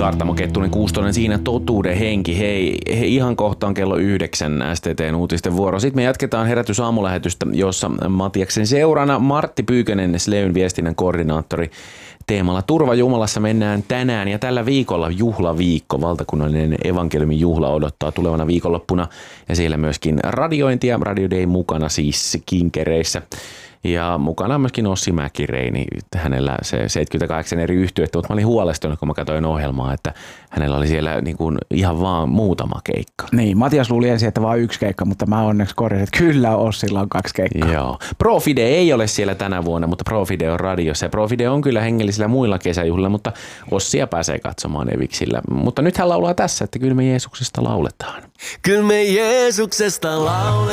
Kaartamo Kettunen Kuustonen siinä totuuden henki. Hei, ihan kohtaan kello 9 STT:n uutisten vuoro. Sitten me jatketaan Herätys aamulähetystä, jossa Matiaksen seurana Martti Pyykönen, Sleyn viestinnän koordinaattori, teemalla Turva Jumalassa mennään tänään ja tällä viikolla juhlaviikko. Valtakunnallinen evankeliumin juhla odottaa tulevana viikonloppuna ja siellä myöskin radiointia. Radio Day mukana siis kinkereissä. Ja mukana on myöskin Ossi Mäkireini, hänellä se 78 eri yhtyettä, mutta mä olin huolestunut, kun mä katsoin ohjelmaa, että hänellä oli siellä niin kuin ihan vaan muutama keikka. Niin, Matias luuli ensin, että vaan yksi keikka, mutta mä onneksi korjasin, että kyllä Ossilla on 2 keikkaa. Joo. Profide ei ole siellä tänä vuonna, mutta Profide on radiossa ja Profide on kyllä hengellisillä muilla kesäjuhlilla, mutta Ossia pääsee katsomaan eviksillä. Mutta nyt hän laulaa tässä, että kyllä me Jeesuksesta lauletaan. Kyllä me Jeesuksesta lauletaan.